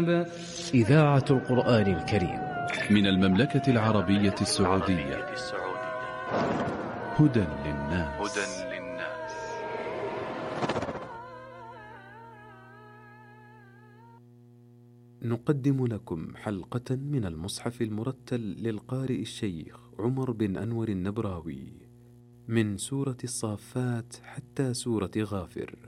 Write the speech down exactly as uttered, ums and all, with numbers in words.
الكتاب إذاعة القرآن الكريم من المملكة العربية السعودية. هدى للناس. نقدم لكم حلقة من المصحف المرتل للقارئ الشيخ عمر بن أنور النبراوي من سورة الصافات حتى سورة غافر.